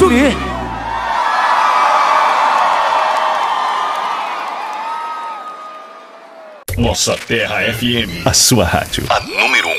guri. Nossa Terra FM. A sua rádio. A número 1.